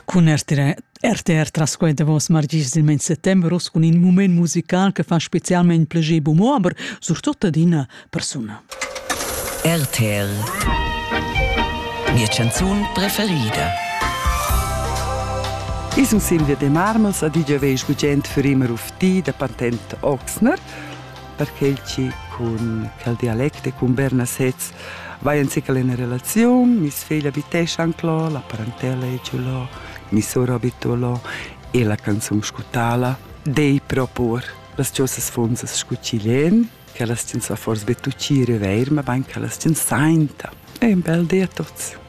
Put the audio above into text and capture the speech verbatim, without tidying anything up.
Con R T R trasquenta vos margis il men settembre os con un moment musical che fa specialmente plager bumo, aber surtot ad una persona. R T R Mia canzun preferida. Io sono Silvia De Marmels e dice che ho gente per immer auf ti da Patent Oxner, perché ci con quel dialetto con Berna Setz vai in sicca in relazione, mi figlia abitesce anche là, la parentela è giù là, mi sora abito là e la canzone scutala dei propor las giosas fonzas scucilien, che las cin sa forse betucire ver, ma ben che las cin sainta. E un bel dia a tutti.